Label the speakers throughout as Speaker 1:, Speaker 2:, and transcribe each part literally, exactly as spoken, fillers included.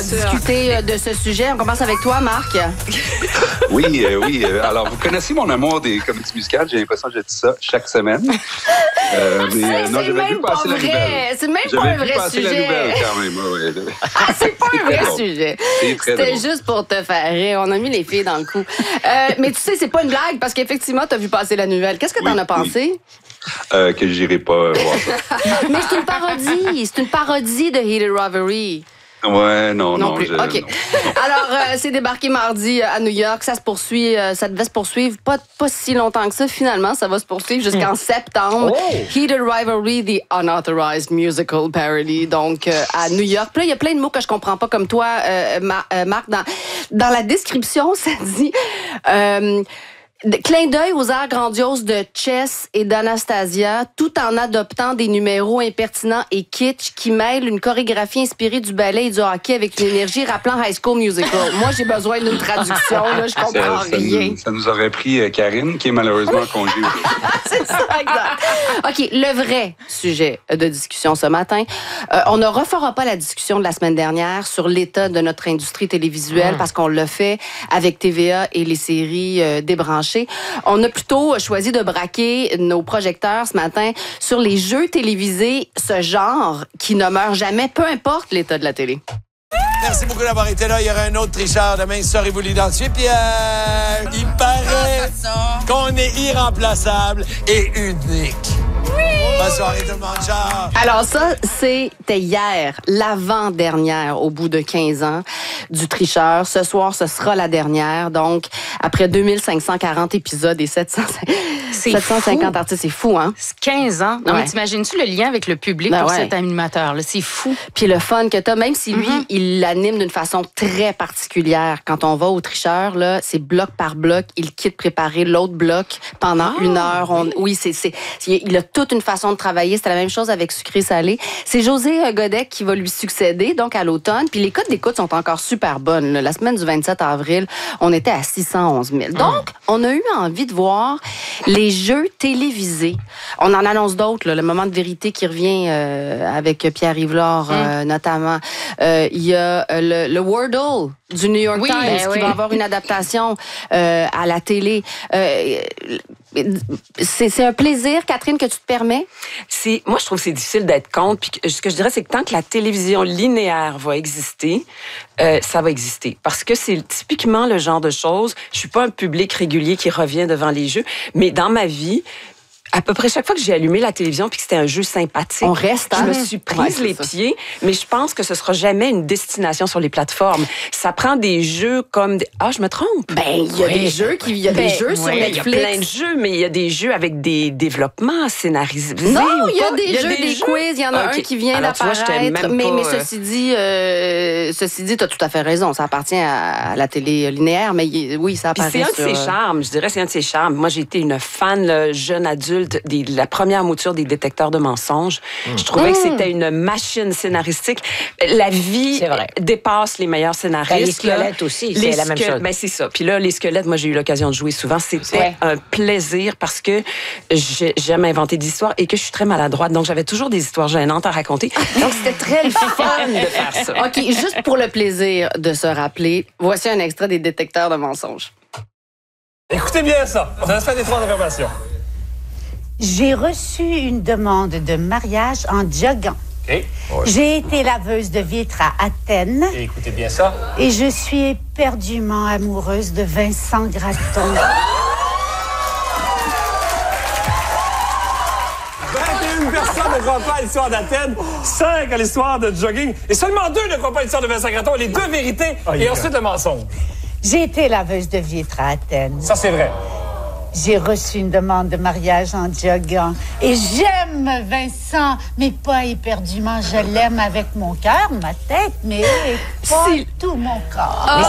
Speaker 1: va discuter euh, de ce sujet. On commence avec toi, Marc.
Speaker 2: Oui, euh, oui. Euh, alors, vous connaissez mon amour des comédies musicales. J'ai l'impression que je dis ça chaque semaine. Euh, mais euh, non, j'avais vu passer la nouvelle.
Speaker 1: C'est même pas un vrai
Speaker 2: vu passer
Speaker 1: sujet.
Speaker 2: La nouvelle, quand même. Ouais, ouais.
Speaker 1: Ah, c'est pas un vrai
Speaker 2: drôle.
Speaker 1: sujet.
Speaker 2: C'était
Speaker 1: drôle.
Speaker 2: juste
Speaker 1: pour te faire rire. On a mis les filles dans le coup. Euh, mais tu sais, c'est pas une blague parce qu'effectivement, t'as vu passer la nouvelle. Qu'est-ce que t'en
Speaker 2: oui,
Speaker 1: as pensé?
Speaker 2: Oui. Euh, que j'irai pas euh, voir ça.
Speaker 1: Mais c'est une parodie. C'est une parodie de Heated Rivalry.
Speaker 2: Ouais, non, non.
Speaker 1: Non plus.
Speaker 2: Je,
Speaker 1: OK.
Speaker 2: non, non.
Speaker 1: Alors, euh, c'est débarqué mardi à New York. Ça se poursuit, euh, ça devait se poursuivre pas, pas si longtemps que ça. Finalement, ça va se poursuivre jusqu'en mm. septembre. Oh. Heated Rivalry, the Unauthorized Musical Parody. Donc, euh, à New York. Puis là, il y a plein de mots que je comprends pas comme toi, euh, Mar- euh, Marc. Dans, dans la description, ça dit... Euh, clin d'œil aux airs grandioses de Chess et d'Anastasia, tout en adoptant des numéros impertinents et kitsch qui mêlent une chorégraphie inspirée du ballet et du hockey avec une énergie rappelant High School Musical. Moi, j'ai besoin d'une traduction, là, je comprends
Speaker 2: ça, ça
Speaker 1: rien.
Speaker 2: Nous, ça nous aurait pris euh, Karine, qui est malheureusement en congé.
Speaker 1: C'est ça, exact. OK, le vrai sujet de discussion ce matin. Euh, on ne refera pas la discussion de la semaine dernière sur l'état de notre industrie télévisuelle mmh. parce qu'on l'a fait avec T V A et les séries euh, débranchées. On a plutôt choisi de braquer nos projecteurs ce matin sur les jeux télévisés, ce genre qui ne meurt jamais, peu importe l'état de la télé.
Speaker 3: Merci beaucoup d'avoir été là. Il y aura un autre tricheur demain. Saurez-vous l'identifier? Puis, euh, il paraît qu'on est irremplaçable et unique. Oui! Bonne soirée tout le monde. Ciao!
Speaker 1: Alors ça, c'était hier, l'avant-dernière au bout de quinze ans du tricheur. Ce soir, ce sera la dernière. Donc, après deux mille cinq cent quarante épisodes et sept cent cinquante artistes, c'est fou, hein?
Speaker 4: C'est quinze ans. Non,
Speaker 1: ouais.
Speaker 4: mais t'imagines-tu le lien avec le public
Speaker 1: ben
Speaker 4: pour
Speaker 1: ouais.
Speaker 4: cet animateur-là? C'est fou.
Speaker 1: Puis le fun que t'as, même si lui,
Speaker 4: Mm-hmm.
Speaker 1: il l'anime d'une façon très particulière. Quand on va au tricheur, là, c'est bloc par bloc. Il quitte préparer l'autre bloc pendant
Speaker 4: ah,
Speaker 1: une heure. On,
Speaker 4: oui,
Speaker 1: oui c'est, c'est, il a toute une façon de travailler. C'était la même chose avec Sucré-Salé. C'est José Godec qui va lui succéder, donc à l'automne. Puis les codes d'écoute sont encore super bonnes. Là. La semaine du vingt-sept avril, on était à six cent onze mille. Donc, mm. on a eu envie de voir les jeux télévisés. On en annonce d'autres. Là, le moment de vérité qui revient euh, avec Pierre Yvelore, mm. euh, notamment. Euh, Il y a le, le Wordle du New York
Speaker 4: oui,
Speaker 1: Times
Speaker 4: ben
Speaker 1: qui
Speaker 4: oui.
Speaker 1: va avoir une adaptation euh, à la télé. Euh, c'est, c'est un plaisir, Catherine, que tu te permets?
Speaker 5: C'est, moi, je trouve que c'est difficile d'être contre. Puis ce que je dirais, c'est que tant que la télévision linéaire va exister, euh, ça va exister. Parce que c'est typiquement le genre de choses. Je suis pas un public régulier qui revient devant les jeux, mais dans ma vie, à peu près chaque fois que j'ai allumé la télévision puis que c'était un jeu sympathique,
Speaker 1: on reste, hein?
Speaker 5: je me suis prise ouais, les ça. pieds, mais je pense que ce sera jamais une destination sur les plateformes. Ça prend des jeux comme des... Ah, je me trompe?
Speaker 1: Ben, il y a
Speaker 5: oui.
Speaker 1: des jeux qui... Il y a
Speaker 5: ben,
Speaker 1: des jeux sur
Speaker 5: oui,
Speaker 1: Netflix.
Speaker 5: Il y a plein de jeux, mais il y a des jeux avec des développements scénarisés.
Speaker 1: Non, il y a des
Speaker 5: y a
Speaker 1: jeux, des, des jeux. quiz. Il y en a okay. un qui vient
Speaker 5: Alors,
Speaker 1: d'apparaître.
Speaker 5: Vois, même
Speaker 1: mais,
Speaker 5: pas,
Speaker 1: mais ceci dit, euh, ceci dit, tu as tout à fait raison. Ça appartient à la télé linéaire, mais oui, ça apparaît
Speaker 5: Puis c'est un
Speaker 1: sur...
Speaker 5: de ses charmes. Je dirais c'est un de ses charmes. Moi, j'ai été une fan, là, jeune adulte, des, la première mouture des détecteurs de mensonges. Mmh. Je trouvais mmh. que c'était une machine scénaristique. La vie dépasse les meilleurs scénaristes.
Speaker 6: Ben, les squelettes là. aussi, c'est la même chose.
Speaker 5: Ben, c'est ça. Puis là, les squelettes, moi, j'ai eu l'occasion de jouer souvent. C'était ouais. un plaisir parce que j'aime inventer des histoires et que je suis très maladroite. Donc, j'avais toujours des histoires gênantes à raconter. Donc, c'était très le fun de faire ça.
Speaker 1: OK, juste pour le plaisir de se rappeler, voici un extrait des détecteurs de mensonges.
Speaker 7: Écoutez bien ça. Ça va se faire des trois informations.
Speaker 8: J'ai reçu une demande de mariage en joguant.
Speaker 7: Okay. Ouais.
Speaker 8: J'ai été laveuse de vitres à Athènes.
Speaker 7: Et écoutez bien ça.
Speaker 8: Et je suis éperdument amoureuse de Vincent Gratton.
Speaker 7: vingt et une personnes ne croient pas à l'histoire d'Athènes, cinq à l'histoire de jogging, et seulement deux ne croient pas à l'histoire de Vincent Gratton. Les deux vérités, oh, et yeah. ensuite le mensonge.
Speaker 8: J'ai été laveuse de vitres à Athènes.
Speaker 7: Ça, c'est vrai.
Speaker 8: J'ai reçu une demande de mariage en joguant. Et j'aime Vincent, mais pas éperdument. Je l'aime avec mon cœur, ma tête, mais pas c'est... tout mon corps.
Speaker 1: Oh,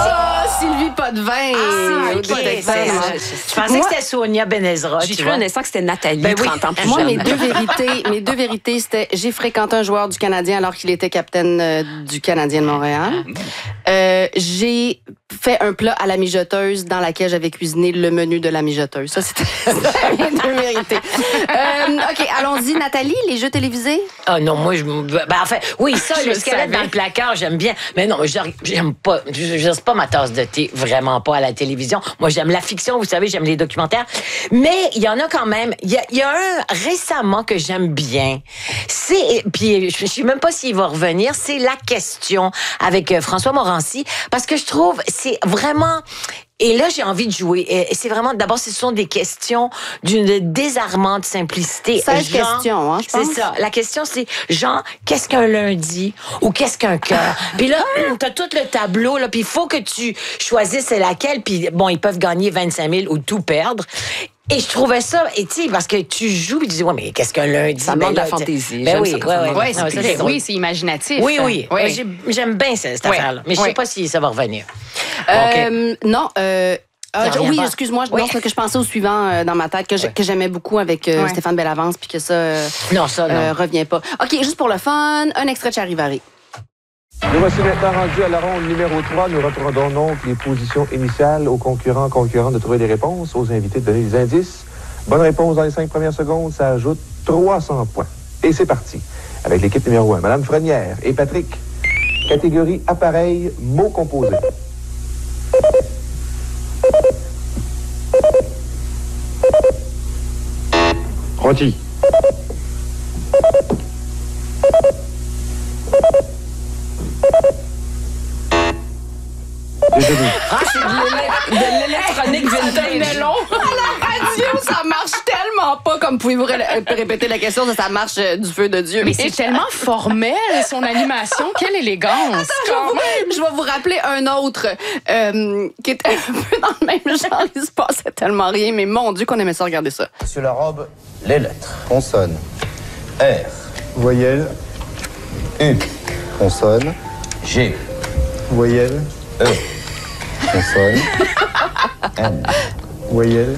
Speaker 1: Ah, Sylvie Potvin.
Speaker 6: Ah,
Speaker 1: OK.
Speaker 6: c'est ça. Je pensais
Speaker 1: Moi-
Speaker 6: que c'était Sonia Benezra.
Speaker 5: J'ai
Speaker 6: tu
Speaker 5: cru
Speaker 6: vois.
Speaker 5: un instant que c'était Nathalie,
Speaker 6: Ben oui.
Speaker 5: trente ans plus
Speaker 1: Moi,
Speaker 5: jeune.
Speaker 1: mes deux vérités, mes deux vérités, c'était j'ai fréquenté un joueur du Canadien alors qu'il était capitaine euh, du Canadien de Montréal. Euh, j'ai fait un plat à la mijoteuse dans laquelle j'avais cuisiné le menu de la mijoteuse. Ça, c'était mes deux vérités. Euh, OK, allons-y. Nathalie, les jeux télévisés?
Speaker 6: Ah non, moi, je. Ben, enfin, oui, ça,
Speaker 4: Je
Speaker 6: le squelette
Speaker 4: savais.
Speaker 6: dans le placard, j'aime bien. Mais non, je- j'aime pas. Je, je c'est pas ma tasse de thé, vraiment pas à la télévision. Moi, j'aime la fiction, vous savez, j'aime les documentaires. Mais il y en a quand même. Il y a, il y a un récemment que j'aime bien. C'est. Puis, je, je sais même pas s'il va revenir. C'est La Question avec euh, François Morancy. Parce que je trouve, c'est vraiment. Et là, j'ai envie de jouer. Et c'est vraiment, d'abord, ce sont des questions d'une désarmante simplicité.
Speaker 1: seize
Speaker 6: Genre-
Speaker 1: questions, hein, je pense.
Speaker 6: C'est ça. La question, c'est, genre, qu'est-ce qu'un lundi ou qu'est-ce qu'un cœur? Puis là, t'as tout le tableau, là, puis il faut que tu choisisses c'est laquelle. Puis bon, ils peuvent gagner vingt-cinq mille ou tout perdre. Et je trouvais ça, et tu sais, parce que tu joues, puis tu dis, ouais, mais qu'est-ce qu'un lundi?
Speaker 5: Ça
Speaker 6: Ben
Speaker 5: demande de la
Speaker 6: là, t'sais-
Speaker 5: fantaisie.
Speaker 6: Ben
Speaker 5: J'aime
Speaker 6: oui,
Speaker 5: ça
Speaker 6: ouais,
Speaker 5: quand ça
Speaker 6: ouais,
Speaker 5: demande
Speaker 6: ouais.
Speaker 4: Ouais,
Speaker 6: Non,
Speaker 4: c'est,
Speaker 6: ça, c'est drôle.
Speaker 4: oui, c'est imaginatif.
Speaker 6: Oui, oui.
Speaker 4: Oui.
Speaker 6: J'ai- J'aime bien cette, cette
Speaker 4: Ouais.
Speaker 6: affaire-là. Mais je sais
Speaker 4: Ouais.
Speaker 6: pas si ça va revenir.
Speaker 1: Euh, Non, euh, euh,
Speaker 6: Ça revient
Speaker 1: oui,
Speaker 6: pas.
Speaker 1: excuse-moi,
Speaker 6: Oui.
Speaker 1: non, c'est que je pensais au suivant euh, dans ma tête que, j'ai- que j'aimais beaucoup avec euh,
Speaker 4: Ouais.
Speaker 1: Stéphane Bellavance, puis que ça euh,
Speaker 6: Non, ça, non.
Speaker 1: euh, revient pas. OK, juste pour le fun, un extrait de Charivari.
Speaker 9: Nous voici maintenant rendus à la ronde numéro trois. Nous reprendrons donc les positions initiales aux concurrents concurrents de trouver des réponses, aux invités de donner des indices. Bonne réponse dans les cinq premières secondes, ça ajoute trois cents points. Et c'est parti. Avec l'équipe numéro un, Madame Frenière et Patrick. Catégorie appareil, mots composés. Rôti. Déjeuner.
Speaker 5: Ah, c'est de l'élec- de l'électronique vintage.
Speaker 1: long. À la radio, ça marche tellement pas comme pouvez-vous ré- répéter la question, ça, ça marche euh, du feu de Dieu.
Speaker 4: Mais c'est tellement formel, son animation. Quelle élégance.
Speaker 1: Je vais, vous, je vais vous rappeler un autre euh, qui était un peu dans le même genre. Il se passait tellement rien, mais mon Dieu qu'on aimait ça regarder ça.
Speaker 10: Sur la robe, les lettres. Consonne. R. Voyelle. U. Consonne. G. Voyelle. E. Consonne. N. Voyelle.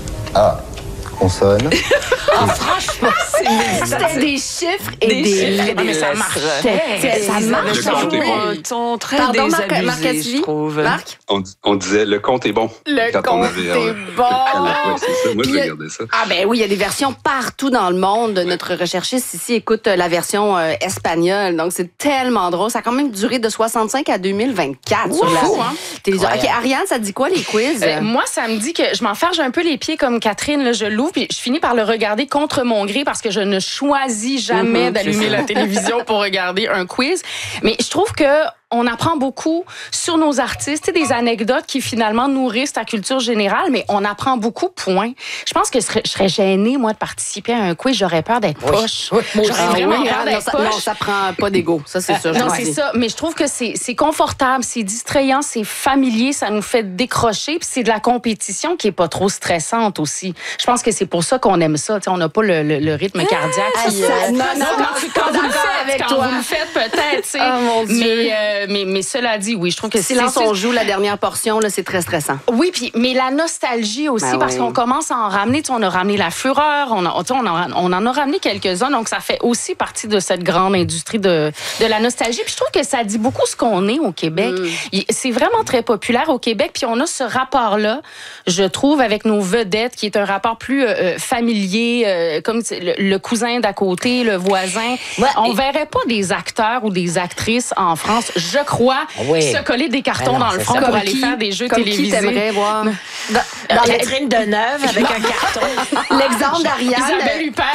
Speaker 10: A. Consonne.
Speaker 6: Ah, franchement,
Speaker 1: C'était des chiffres et des,
Speaker 5: Des chiffres et
Speaker 1: Ah, mais
Speaker 5: des
Speaker 1: ça
Speaker 5: lettres.
Speaker 1: marchait. Ça
Speaker 2: Le
Speaker 1: marchait.
Speaker 2: compte est bon.
Speaker 5: Un ton très
Speaker 1: Pardon, Marc,
Speaker 5: désabusé,
Speaker 1: Marc
Speaker 5: je
Speaker 1: Cassivi?
Speaker 5: trouve.
Speaker 1: Marc?
Speaker 2: On, on disait le compte est bon.
Speaker 1: Le
Speaker 2: quand on
Speaker 1: compte
Speaker 2: avait,
Speaker 1: est
Speaker 2: euh,
Speaker 1: bon.
Speaker 2: Ouais, c'est ça. Moi, je
Speaker 1: Puis,
Speaker 2: regardais ça.
Speaker 1: Ah ben oui, il y a des versions partout dans le monde. Notre recherchiste ici écoute euh, la version euh, espagnole. Donc, c'est tellement drôle. Ça a quand même duré de soixante-cinq à deux mille vingt-quatre sur la
Speaker 4: fou, hein?
Speaker 1: télévision. OK, Ariane, ça te dit quoi, les quiz?
Speaker 4: Euh, moi, ça me dit que je m'enfarge un peu les pieds comme Catherine. Là, je l'ouvre puis je finis par le regarder contre mon gré parce que je ne choisis jamais
Speaker 1: Mhm,
Speaker 4: d'allumer
Speaker 1: c'est ça.
Speaker 4: la télévision pour regarder un quiz. Mais je trouve que on apprend beaucoup sur nos artistes, tu sais, des anecdotes qui finalement nourrissent ta culture générale, mais on apprend beaucoup, point. Je pense que je serais, je serais gênée, moi, de participer à un quiz. J'aurais peur d'être poche.
Speaker 6: Oui, moi
Speaker 4: J'aurais
Speaker 1: Ah
Speaker 4: vraiment
Speaker 1: oui,
Speaker 4: peur
Speaker 1: hein, non,
Speaker 4: d'être
Speaker 1: ça,
Speaker 4: poche.
Speaker 1: non, ça prend pas d'ego. Ça, c'est sûr. je
Speaker 4: Non,
Speaker 1: pense.
Speaker 4: c'est ça. Mais je trouve que c'est c'est confortable, c'est distrayant, c'est familier, ça nous fait décrocher, puis c'est de la compétition qui est pas trop stressante aussi. Je pense que c'est pour ça qu'on aime ça. Tu sais, on n'a pas le, le- le rythme cardiaque.
Speaker 1: Ah,
Speaker 4: qui,
Speaker 1: ça,
Speaker 4: euh,
Speaker 1: non, non,
Speaker 4: quand,
Speaker 1: non,
Speaker 4: tu-
Speaker 1: je
Speaker 4: quand
Speaker 1: suis
Speaker 4: vous le
Speaker 1: d'accord
Speaker 4: faites,
Speaker 1: avec
Speaker 4: quand
Speaker 1: toi.
Speaker 4: vous le faites peut-être. tu sais.
Speaker 1: Oh, mon Dieu.
Speaker 4: Mais, euh, mais mais cela dit, oui, je trouve que
Speaker 1: Si
Speaker 4: c'est
Speaker 1: lance
Speaker 4: c'est-
Speaker 1: on joue la dernière portion, là, c'est très stressant.
Speaker 4: oui, puis mais la nostalgie aussi,
Speaker 1: Ben
Speaker 4: parce
Speaker 1: oui.
Speaker 4: qu'on commence à en ramener. Tu sais, on a ramené la fureur, on, a, tu sais, on, en, on en a ramené quelques-uns, donc ça fait aussi partie de cette grande industrie de, de la nostalgie. Puis je trouve que ça dit beaucoup ce qu'on est au Québec.
Speaker 1: Mm.
Speaker 4: Il- C'est vraiment très populaire au Québec, puis on a ce rapport-là, je trouve, avec nos vedettes, qui est un rapport plus euh, familier, euh, comme tu sais, le, le cousin d'à côté, le voisin.
Speaker 6: Ouais,
Speaker 4: on
Speaker 6: et-
Speaker 4: verrait pas des acteurs ou des actrices en France, je crois,
Speaker 6: Oui.
Speaker 4: se coller des cartons
Speaker 6: Ben non,
Speaker 4: dans le
Speaker 6: c'est
Speaker 4: front
Speaker 6: ça.
Speaker 4: pour
Speaker 1: Comme
Speaker 4: aller
Speaker 1: qui-
Speaker 4: faire des jeux
Speaker 1: comme
Speaker 4: télévisés.
Speaker 1: qui t'aimerais voir? Dans,
Speaker 6: Dans
Speaker 1: dans l'ex-
Speaker 6: Catherine Deneuve avec un carton.
Speaker 1: l'exemple d'Ariane.
Speaker 4: Isabelle Huppert.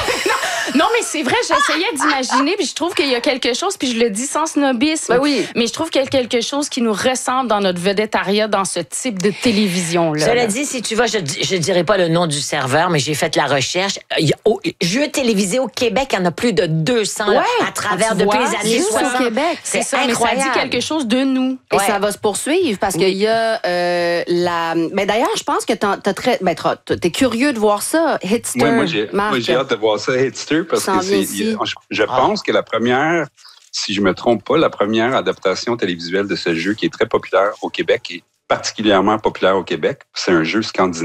Speaker 4: non, mais c'est vrai, j'essayais d'imaginer, puis je trouve qu'il y a quelque chose, puis je le dis sans snobisme,
Speaker 1: Ben oui.
Speaker 4: mais je trouve qu'il y a quelque chose qui nous ressemble dans notre vedettariat, dans ce type de télévision-là.
Speaker 6: Cela
Speaker 4: là.
Speaker 6: dit, si tu vas, je ne dirai pas le nom du serveur, mais j'ai fait la recherche. Il y a- au- jeux télévisés au Québec, il y en a plus de deux cents là,
Speaker 1: Ouais.
Speaker 6: à travers
Speaker 4: Tu
Speaker 6: depuis
Speaker 4: vois,
Speaker 6: les années
Speaker 1: juste au
Speaker 6: soixante.
Speaker 1: Québec.
Speaker 4: C'est ça,
Speaker 6: incroyable.
Speaker 4: mais ça dit quelque chose de nous.
Speaker 1: Et
Speaker 6: Ouais.
Speaker 1: ça va se poursuivre parce qu'il y a euh, la. Ben d'ailleurs, je pense que t'as, t'as très. Ben t'as- t'es curieux de voir ça, Hitster.
Speaker 2: Moi, moi, j'ai,
Speaker 1: Marc.
Speaker 2: moi, j'ai hâte de voir ça, Hitster, parce
Speaker 1: Ça en
Speaker 2: que
Speaker 1: vient
Speaker 2: c'est,
Speaker 1: ici.
Speaker 2: je, je pense que la première si je me trompe pas, la première adaptation télévisuelle de ce jeu qui est très populaire au Québec et particulièrement populaire au Québec. C'est un jeu scandinave.